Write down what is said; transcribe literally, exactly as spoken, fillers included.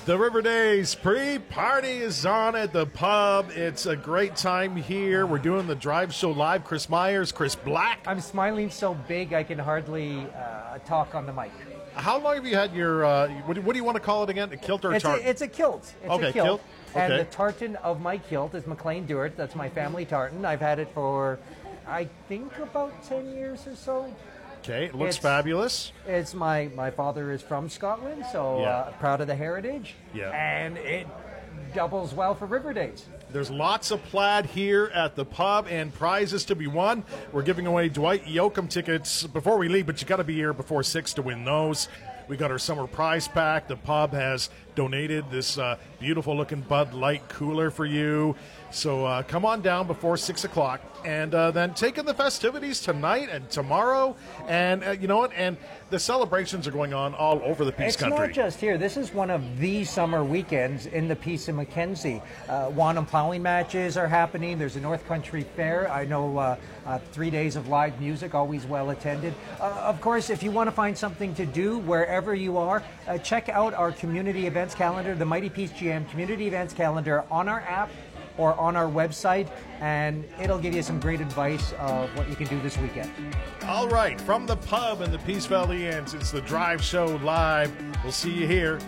The River Days pre-party is on at the pub. It's a great time here. We're doing the drive show live. Chris Myers, Chris Black. I'm smiling so big I can hardly uh, talk on the mic. How long have you had your, uh, what, do, what do you want to call it again, a kilt or a It's tartan? a, it's a kilt. It's okay, a kilt. kilt. Okay. And the tartan of my kilt is McLean Dewart. That's my family tartan. I've had it for, I think, about ten years or so. Okay, it looks It's- fabulous. It's my, my father is from Scotland, so Yeah. uh, proud of the heritage. Yeah. And it doubles well for River Days. There's lots of plaid here at the pub and prizes to be won. We're giving away Dwight Yoakam tickets before we leave, but you got to be here before six to win those. We got our summer prize pack. The pub has donated this uh, beautiful-looking Bud Light cooler for you. So uh, come on down before six o'clock, and uh, then take in the festivities tonight and tomorrow. And uh, you know what? And the celebrations are going on all over the Peace It's Country. not just here. This is one of the summer weekends in the Peace in Mackenzie. Uh, Wanham plowing matches are happening. There's a North Country Fair. I know uh, uh, three days of live music, always well attended. Uh, of course, if you want to find something to do wherever you are, uh, check out our community events calendar, the Mighty Peace G M community events calendar on our app or on our website, and it'll give you some great advice of what you can do this weekend. All right, from the pub in the Peace Valley Inns, it's the Drive Show Live. We'll see you here